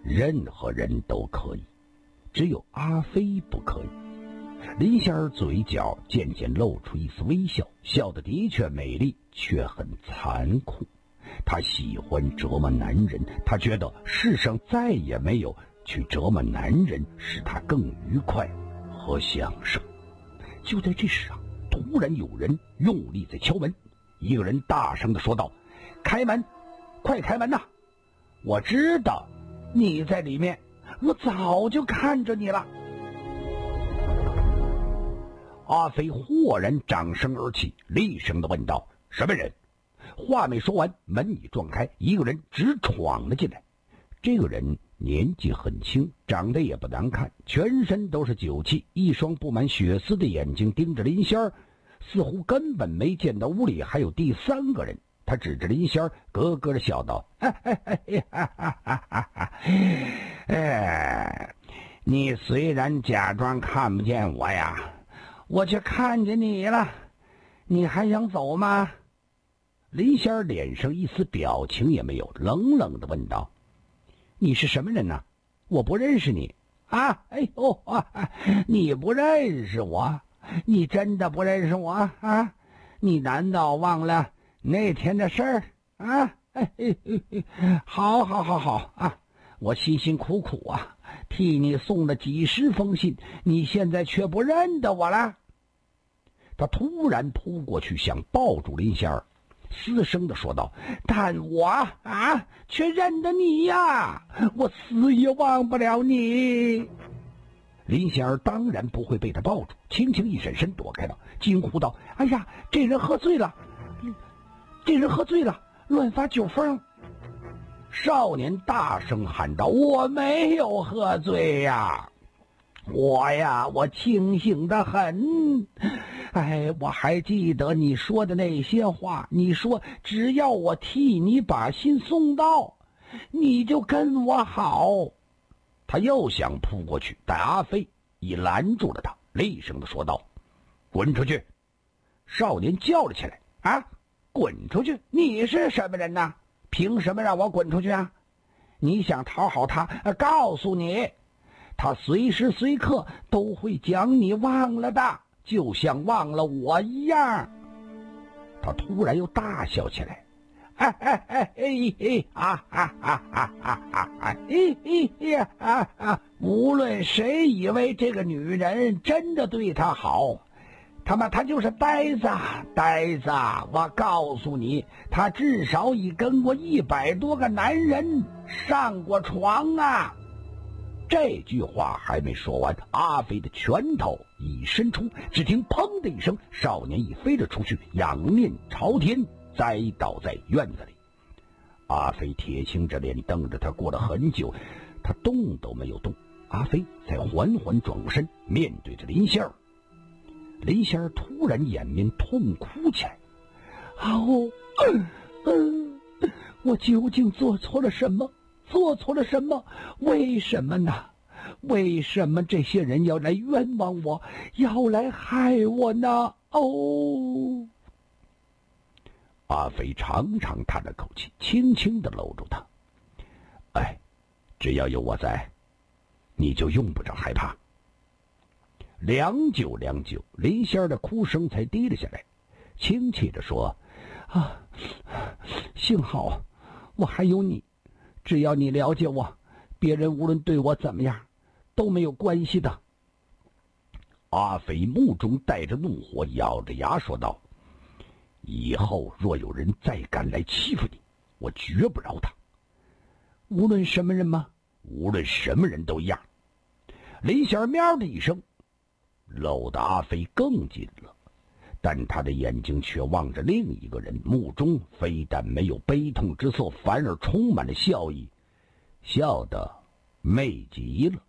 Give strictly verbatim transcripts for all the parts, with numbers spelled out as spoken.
任何人都可以，只有阿飞不可以。林仙儿嘴角渐渐露出一丝微笑，笑得的确美丽，却很残酷。她喜欢折磨男人，她觉得世上再也没有去折磨男人使她更愉快和享受。就在这时啊，突然有人用力在敲门，一个人大声地说道：“开门，快开门呐！我知道你在里面，我早就看着你了。”阿飞豁然掌声而起，厉声地问道：“什么人？”话没说完，门已撞开，一个人直闯了进来。这个人年纪很轻，长得也不难看，全身都是酒气，一双布满血丝的眼睛盯着林仙儿，似乎根本没见到屋里还有第三个人。他指着林仙儿，咯咯地笑道：“哎哎哎哎哈哈哈哈！哎，你虽然假装看不见我呀，我却看见你了，你还想走吗？”林仙儿脸上一丝表情也没有，冷冷地问道：“你是什么人呢？我不认识你啊！哎呦啊，你不认识我？你真的不认识我啊？你难道忘了那天的事儿啊？哎哎哎，好好好好啊！我辛辛苦苦啊，替你送了几十封信，你现在却不认得我了。”他突然扑过去，想抱住林仙儿，嘶声地说道：“但我啊，却认得你呀！我死也忘不了你。”林仙儿当然不会被他抱住，轻轻一闪身躲开了，惊呼道：“哎呀，这人喝醉了！这人喝醉了，乱发酒疯！”少年大声喊道：“我没有喝醉呀！我呀，我清醒得很。哎，我还记得你说的那些话，你说只要我替你把信送到，你就跟我好。”他又想扑过去，但阿飞已拦住了他，厉声地说道：“滚出去！”少年叫了起来：“啊，滚出去！你是什么人呢？凭什么让我滚出去啊？你想讨好他，告诉你，他随时随刻都会将你忘了的，就像忘了我一样。”他突然又大笑起来：“哎哎哎哎哎啊啊啊啊啊啊！哎哎呀啊啊！无论谁以为这个女人真的对他好，他妈他就是呆子，呆子！我告诉你，他至少已跟过一百多个男人上过床啊！”这句话还没说完，阿飞的拳头已伸出，只听砰的一声，少年已飞了出去，仰面朝天栽倒在院子里。阿飞铁青着脸瞪着他，过了很久，他动都没有动。阿飞才缓缓转过身，面对着林仙儿。林仙儿突然掩面痛哭起来：“哦，嗯、呃，我究竟做错了什么？做错了什么？为什么呢？为什么这些人要来冤枉我，要来害我呢？哦！”阿飞长长叹了口气，轻轻地搂住他：“哎，只要有我在，你就用不着害怕。”良久良久，林仙儿的哭声才低了下来，轻气地说：“啊，幸好我还有你，只要你了解我，别人无论对我怎么样都没有关系的。”阿飞目中带着怒火，咬着牙说道：“以后若有人再敢来欺负你，我绝不饶他。”“无论什么人吗？”“无论什么人都一样。”林仙儿喵的一声，搂得阿飞更紧了，但他的眼睛却望着另一个人，目中非但没有悲痛之色，反而充满了笑意，笑得媚极了。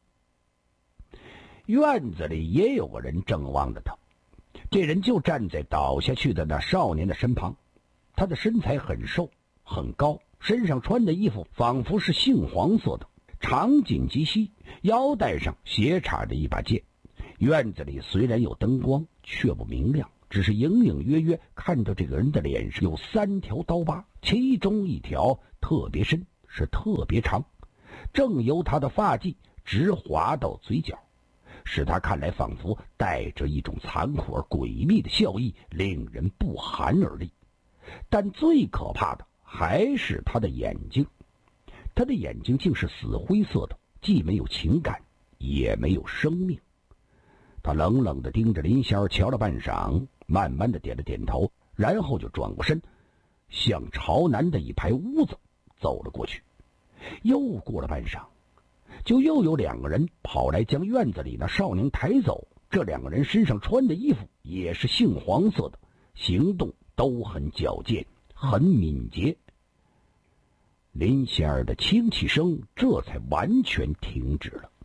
院子里也有个人正望着他，这人就站在倒下去的那少年的身旁。他的身材很瘦很高，身上穿的衣服仿佛是杏黄色的，长襟及膝，腰带上斜插着一把剑。院子里虽然有灯光，却不明亮，只是隐隐约约看到这个人的脸上有三条刀疤，其中一条特别深，是特别长。 正由他的发髻直滑到嘴角，使他看来仿佛带着一种残酷而诡秘的笑意，令人不寒而栗。但最可怕的还是他的眼睛，他的眼睛竟是死灰色的，既没有情感，也没有生命。他冷冷地盯着林仙儿瞧了半晌，慢慢地点了点头，然后就转过身，向朝南的一排屋子走了过去。又过了半晌，就又有两个人跑来将院子里的少年抬走。这两个人身上穿的衣服也是杏黄色的，行动都很矫健，很敏捷。林仙儿的轻气声这才完全停止了。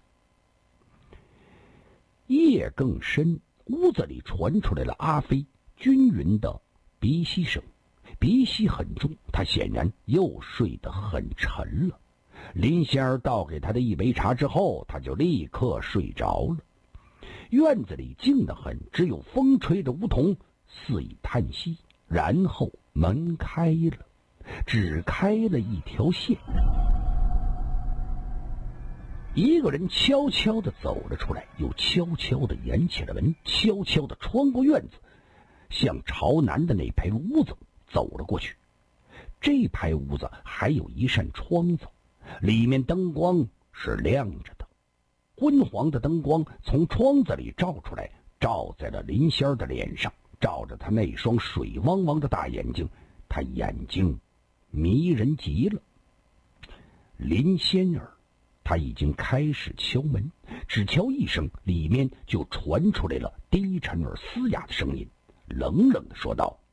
夜更深，屋子里传出来了阿飞均匀的鼻息声，鼻息很重，他显然又睡得很沉了。林仙儿倒给他的一杯茶之后，他就立刻睡着了。院子里静得很，只有风吹着梧桐肆意叹息。然后门开了，只开了一条线。一个人悄悄地走了出来，又悄悄地掩起了门，悄悄地穿过院子，向朝南的那排屋子走了过去。这排屋子还有一扇窗子，里面灯光是亮着的，昏黄的灯光从窗子里照出来，照在了林仙儿的脸上，照着他那双水汪汪的大眼睛，他眼睛迷人极了。林仙儿他已经开始敲门，只敲一声，里面就传出来了低沉而嘶哑的声音，冷冷地说道：“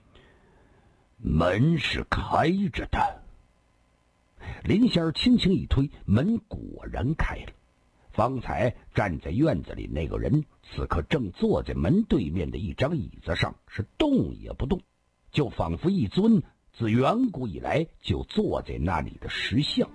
门是开着的。”林仙儿轻轻一推，门果然开了。方才站在院子里那个人，此刻正坐在门对面的一张椅子上，是动也不动，就仿佛一尊自远古以来就坐在那里的石像。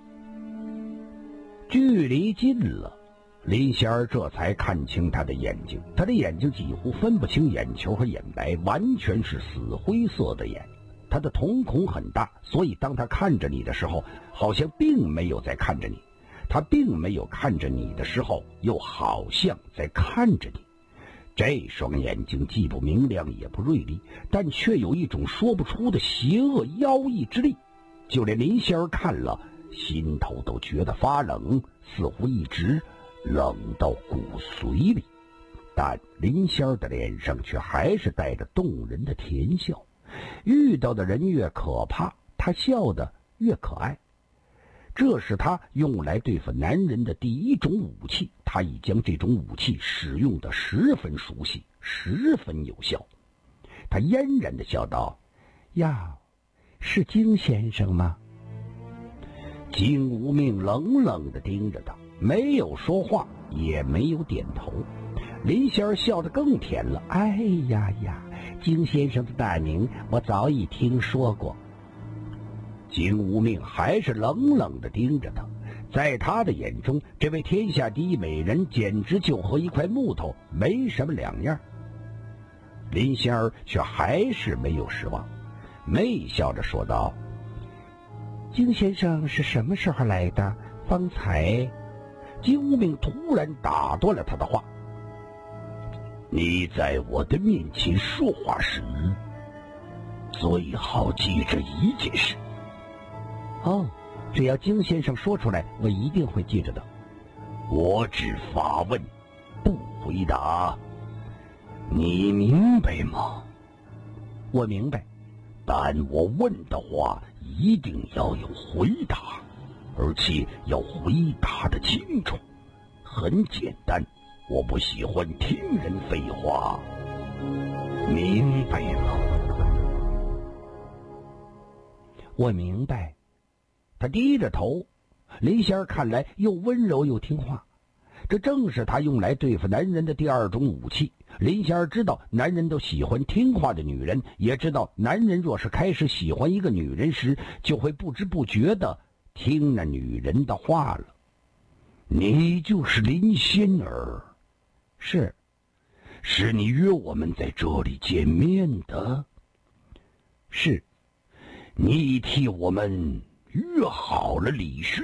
距离近了，林仙儿这才看清他的眼睛，他的眼睛几乎分不清眼球和眼白，完全是死灰色的眼。他的瞳孔很大，所以当他看着你的时候，好像并没有在看着你；他并没有看着你的时候，又好像在看着你。这双眼睛既不明亮也不锐利，但却有一种说不出的邪恶妖异之力，就连林仙儿看了，心头都觉得发冷，似乎一直冷到骨髓里。但林仙儿的脸上却还是带着动人的甜笑，遇到的人越可怕，他笑得越可爱。这是他用来对付男人的第一种武器，他已将这种武器使用得十分熟悉，十分有效。他嫣然地笑道：“呀，是金先生吗？”金无命冷冷地盯着他，没有说话，也没有点头。林仙儿笑得更甜了：“哎呀呀，金先生的大名我早已听说过。”金无命还是冷冷地盯着他，在他的眼中，这位天下第一美人简直就和一块木头没什么两样。林仙儿却还是没有失望，媚笑着说道：“金先生是什么时候来的？方才……”金无命突然打断了他的话：“你在我的面前说话时，最好记着一件事。”“哦，只要金先生说出来，我一定会记着的。”“我只发问，不回答，你明白吗？”“我明白。”“但我问的话一定要有回答，而且要回答的清楚。很简单，我不喜欢听人废话，明白吗？”“我明白。”他低着头，林仙儿看来又温柔又听话，这正是他用来对付男人的第二种武器。林仙儿知道男人都喜欢听话的女人，也知道男人若是开始喜欢一个女人时，就会不知不觉地听那女人的话了。“你就是林仙儿？”“是。”“是你约我们在这里见面的？”“是。”“你替我们约好了李氏